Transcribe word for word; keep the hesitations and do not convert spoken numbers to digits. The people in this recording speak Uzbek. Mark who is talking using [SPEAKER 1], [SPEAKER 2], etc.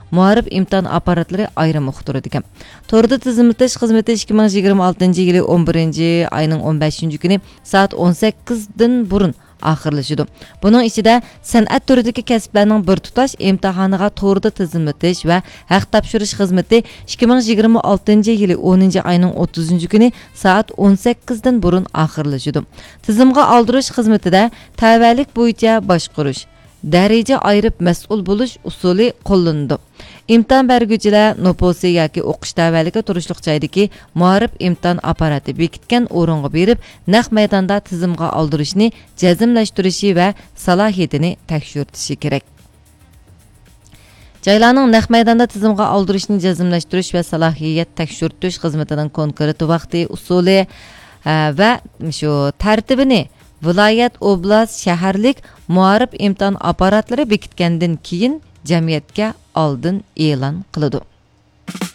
[SPEAKER 1] muharib imtihon apparatlari ayrim uqtirdi ekan. Torda tizimlash xizmati ikki ming yigirma oltinchi yili o'n birinchi ayning o'n beshinchi kuni soat o'n sakkizdan burun oxirlashidi. Buning ichida san'at turidagi kasblarning bir tutash imtihoniga to'g'ri tizimlatish va haq topshirish xizmati ikki ming yigirma oltinchi yili o'ninchi ayning o'ttizinchi kuni soat o'n sakkizdan burun oxirlashidi. Tizimga oldirish xizmatida tavallik bo'yicha boshqarish, daraja ayirib mas'ul bo'lish usuli qo'llandi. İmtihan bergüchilar noposi yoki o'qish tavalliga turishliq joydagi muharib imtihon apparati bekitgan o'ringa berib, naq maydonda tizimga oldirishni jazmlashtirishi va salohiyatini tekshirtishi kerak. Joylarning naq maydonda tizimga oldirishni jazmlashtirish va salohiyat tekshirtish xizmatining konkret vaqti, usuli va shu tartibini viloyat, oblast, shaharlik muharib imtihon apparatlari bekitgandan keyin jamiyatga oldin e'lon qiladi.